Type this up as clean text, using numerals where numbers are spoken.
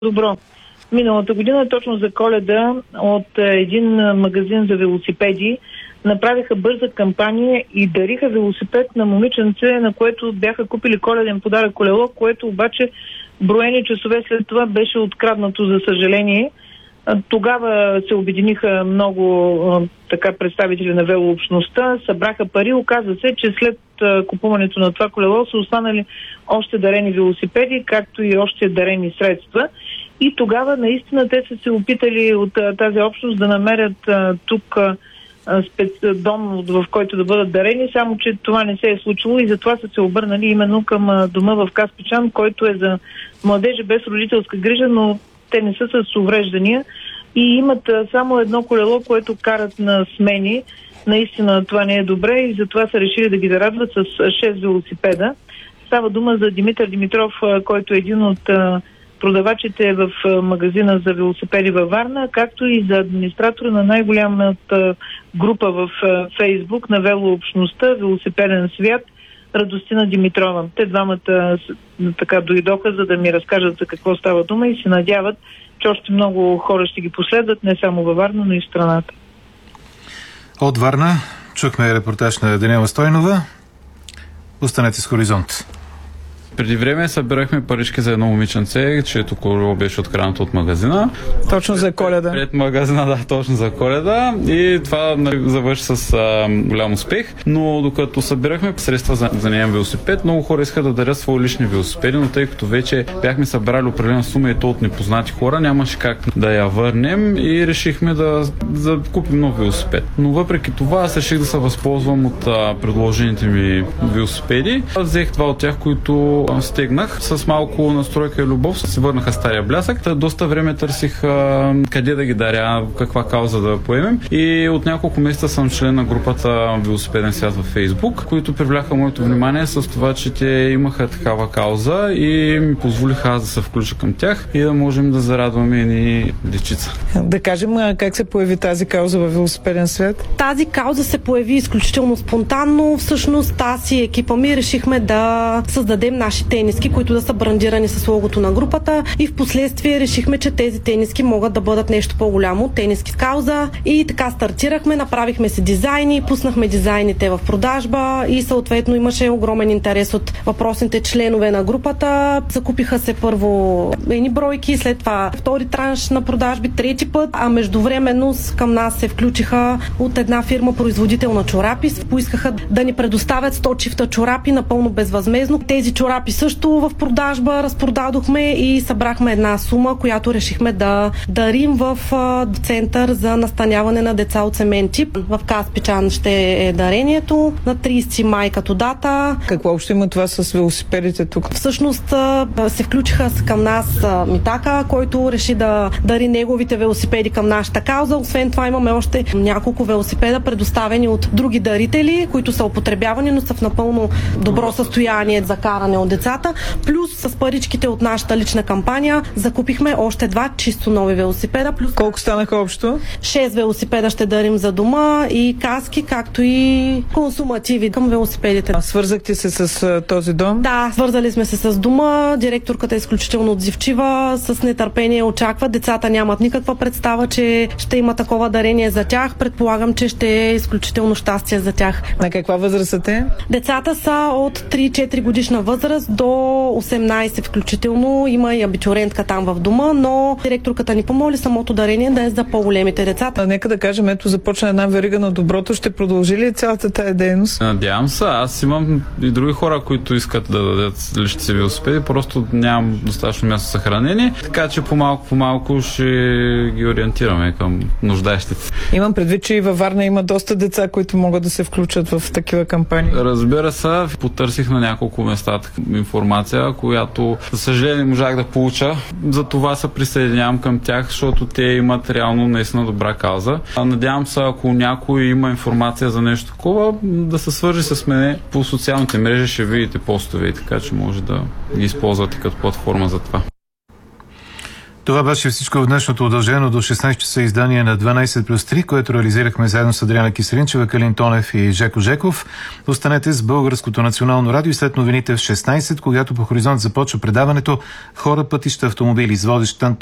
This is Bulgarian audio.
добро. Миналата година, точно за Коледа, от един магазин за велосипеди направиха бърза кампания и дариха велосипед на момиченце, на което бяха купили коледен подарък колело, което обаче броени часове след това беше откраднато, за съжаление. Тогава се обединиха много представители на велообщността, събраха пари. Оказа се, че след купуването на това колело са останали още дарени велосипеди, както и още дарени средства. И тогава наистина те са се опитали от тази общност да намерят тук дом, в който да бъдат дарени, само че това не се е случило и затова са се обърнали именно към дома в Каспичан, който е за младежи без родителска грижа, но те не са с увреждания и имат само едно колело, което карат на смени. Наистина това не е добре и затова са решили да ги зарадват с 6 велосипеда. Става дума за Димитър Димитров, който е един от продавачите в магазина за велосипеди във Варна, както и за администратора на най-голямата група в Фейсбук на велообщността Велосипеден свят, Радостина Димитрова. Те двамата така дойдоха, за да ми разкажат за какво става дума и се надяват, че още много хора ще ги последват, не само във Варна, но и в страната. От Варна чухме репортаж на Даниела Стойнова. Останете с Хоризонт. Преди време събирахме парички за едно момиченце, чието колело беше откраднато от магазина. Точно за Коледа. Пред магазина, да, точно за Коледа. И това завърши с голям успех. Но докато събирахме средства за нея велосипед, много хора искаха да дарят свои лични велосипеди, но тъй като вече бяхме събрали определена сума и то от непознати хора, нямаше как да я върнем и решихме да купим нов велосипед. Но въпреки това аз реших да се възползвам от предложените ми велосипеди. Взех два от тях, които стегнах с малко настройка и любов, се върнаха стария блясък. Доста време търсих къде да ги даря, каква кауза да поемем и от няколко месеца съм член на групата Велосипеден свят във Фейсбук, които привляха моето внимание с това, че те имаха такава кауза и ми позволиха аз да се включа към тях и да можем да зарадваме едни дечица. Да кажем как се появи тази кауза във Велосипеден свят? Тази кауза се появи изключително спонтанно. Всъщност аз и екипа ми решихме да създадем наши тениски, които да са брандирани с логото на групата и в последствие решихме, че тези тениски могат да бъдат нещо по-голямо, тениски с кауза и така стартирахме, направихме си дизайни, пуснахме дизайните в продажба и съответно имаше огромен интерес от въпросните членове на групата. Закупиха се първо едни бройки, след това втори транш на продажби, трети път, а междувременно към нас се включиха от една фирма производител на чорапи. Поискаха да ни предоставят 100 чифта чорапи напълно безвъзмездно. Тези чорапи също в продажба разпродадохме и събрахме една сума, която решихме да дарим в център за настаняване на деца от семейен тип. В Каспичан ще е дарението на 30 май като дата. Какво общо има това с велосипедите тук? Всъщност се включиха към нас Митака, който реши да дари неговите велосипеди към нашата кауза. Освен това имаме още няколко велосипеда, предоставени от други дарители, които са употребявани, но са в напълно добро състояние за каране от децата. Плюс с паричките от нашата лична кампания закупихме още 2 чисто нови велосипеда. Плюс колко станаха общо? 6 велосипеда ще дарим за дома и каски, както и консумативи към велосипедите. А свързахте се с този дом? Да, свързали сме се с дома. Директорката е изключително отзивчива, с нетърпение очаква. Децата нямат никаква представа, че ще има такова дарение за тях. Предполагам, че ще е изключително щастие за тях. На каква възраст са те? Децата са от 3-4 годишна възраст до 18 включително. Има и абитурентка там в дома, но директорката ни помоли самото дарение да е за по-големите деца. Нека да кажем, ето започна една верига на доброто. Ще продължи ли цялата тая дейност? Надявам се. Аз имам и други хора, които искат да дадат личните си велосипеди, просто нямам достатъчно място за съхранение, така че по-малко ще ги ориентираме към нуждаещите. Имам предвид, че и във Варна има доста деца, които могат да се включат в такива кампании. Разбира се, потърсих на няколко места информация, която за съжаление можах да получа. За това се присъединявам към тях, защото те имат реално наистина добра кауза. Надявам се, ако някой има информация за нещо такова, да се свържи с мене по социалните мрежи, ще видите постове и така, че може да ги използвате като платформа за това. Това беше всичко в днешното удължено до 16 часа издание на 12+3, което реализирахме заедно с Адриана Киселинчева, Калин Тонев и Жеко Жеков. Останете с Българското национално радио и след новините в 16, когато по Хоризонт започва предаването Хора, пътища, автомобили с водещ